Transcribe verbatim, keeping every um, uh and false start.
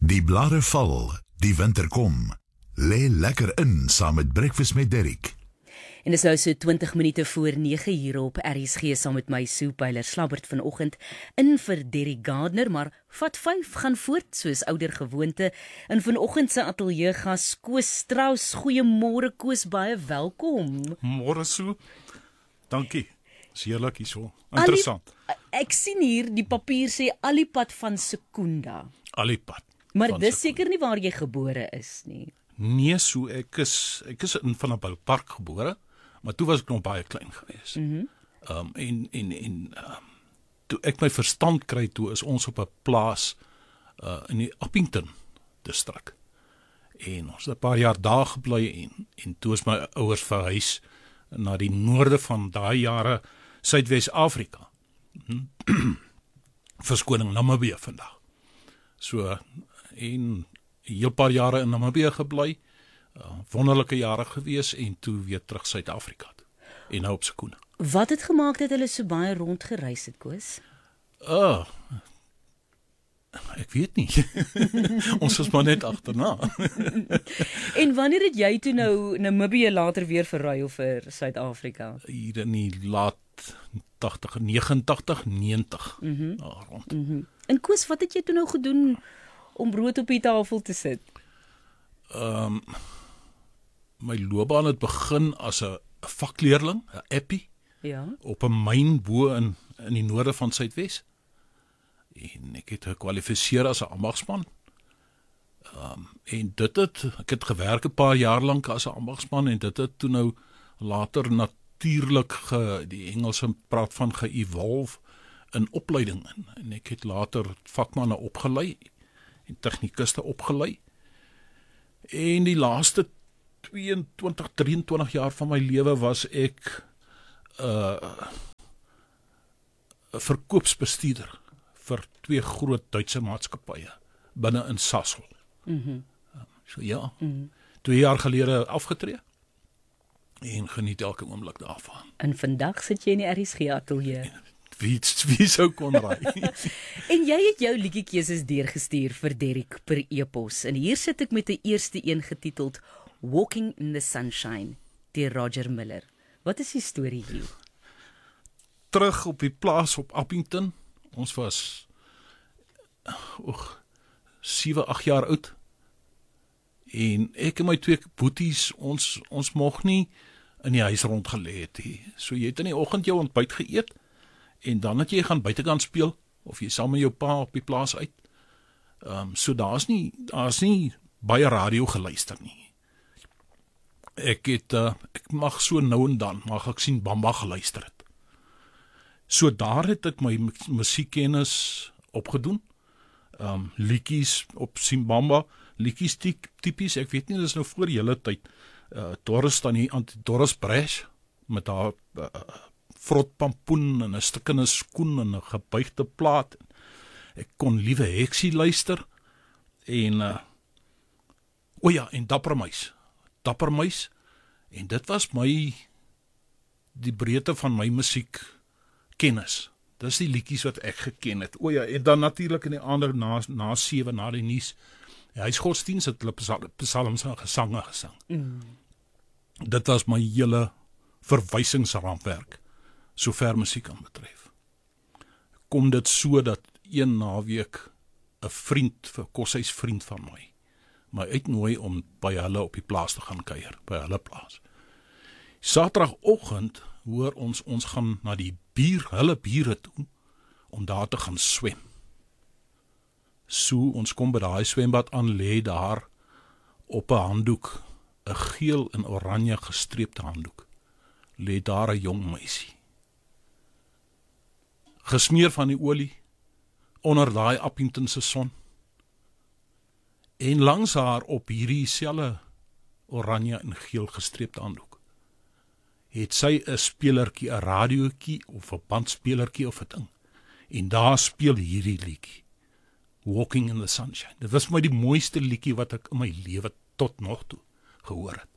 Die blare val, die winter kom. Lê lekker in saam met Breakfast met Derrick. En dis nou so twintig minute voor nege hier op R S G saam met my Sue Pyler Slabbert vanoggend in vir Derrick Gardner, maar vat vyf gaan voort soos ouer gewoonte. In vanoggend se ateljee gas Koos Strauss. Goeiemôre Koos, baie welkom. Môre Sue. Dankie. Dis heerlik hierso. Interessant. Ali, ek sien hier die papier sê Alipad van Secunda. Alipad. Maar dis seker nie waar jy gebore is nie. Nee, so ek is ek is in Vanderbijlpark gebore, maar toe was ek nog baie klein geweest. Mhm. Mm um, en en en um, toe ek my verstand kry, toe is ons op 'n plaas uh, in die Appington distrik. En ons het 'n paar jaar daar gebly en en toe is my ouers verhuis na die noorde van daai jare Suidwes-Afrika. Hmm. Verskoning Namibië vandag. So en 'n heel paar jare in Namibië gebly, uh, wonderlike jare gewees en toe weer terug Suid-Afrika toe. En nou op Secunda. Wat het gemaak dat hulle so baie rondgereis het, Koos? Uh, ek weet nie. Ons was maar net agterna. En wanneer het jy toe nou Namibië later weer verruil vir Suid-Afrika? Hier in die laat tachtig, negentig, negentig. Mm-hmm. uh, rond. Mm-hmm. En Koos, wat het jy toe nou gedoen om brood op die tafel te sit? Um, my loopbaan het begin as 'n vakleerling, 'n appie, ja. op 'n myn bo in in die noorde van Suidwes. En ek het gekwalifiseer as 'n ambagsman. Um, en dit het ek het gewerk 'n paar jaar lank as 'n ambagsman en dit het toe nou later natuurlik ge, die Engelse praat van ge-evolve in opleiding in. En ek het later vakmanne opgelei en tegnikuste opgelei. En die laaste tweeëntwintig, drieëntwintig jaar van my lewe was ek 'n uh, verkoopsbestuurder vir twee groot Duitse maatskappye binne in Sasol. Mm-hmm. So ja, mm-hmm. twee jaar gelede afgetree en geniet elke oomblik daarvan. En vandag sit jy in die R S G ateljee. Wie, wie sou kon raai? En jy het jou liedjiekeuses deurgestuur vir Derrick per e-pos. En hier sit ek met 'n eerste een getiteld Walking in the Sunshine deur Roger Miller. Wat is die storie hier? Terug op die plaas op Appington. Ons was oeg sewe, agt jaar oud. En ek en my twee boeties, ons ons moeg nie in die huis rondgelê het nie. So jy het in die oggend jou ontbyt geëet en dan het jy gaan buitekant speel of jy saam met jou pa op die plaas uit. Ehm um, so daar's nie daar's nie baie radio geluister nie. Ek het uh, ek mag so nou en dan mag ek sien Bamba geluister het. So daar het ek my musiekkennis opgedoen. Ehm um, liedjies op Simbamba, liedjies tipies, ek weet nie, dis nou voor julle tyd. Uh, Doris dan hier aan Doris Bresch met haar uh, vrotpampoen en 'n stuk in 'n skoen en 'n gebuigde plaat. Ek kon Liewe Heksie luister en uh, o ja, en Dapper Muis. Dapper Muis en dit was my die breedte van my musiek kennis. Dis die liedjies wat ek geken het. O ja, en dan natuurlik in die ander na na sewe na die nuus. Die huisgodsdiens het hulle psalms en gesange gesing. Mm. Dit was my hele verwysingsraamwerk sover musiek aan betref. Kom dit so dat een naweek 'n vriend, 'n koshuisvriend van my, my uitnooi om by hulle op die plaas te gaan kuier, by hulle plaas. Saterdagoggend hoor ons ons gaan na die bier, hulle biere toe om daar te gaan swem. So ons kom by daai swembad aan, lê daar op 'n handdoek, 'n geel en oranje gestreepte handdoek, lê daar 'n jong meisie. Gesmeer van die olie onder daai Appington se son. En langs haar op hierdie selfe oranje en geel gestreepte handdoek het sy 'n spelertjie, 'n radiootjie of 'n bandspelertjie of 'n ding. En daar speel hierdie liedjie, Walking in the Sunshine. Dit was my die mooiste liedjie wat ek in my lewe tot nog toe gehoor het.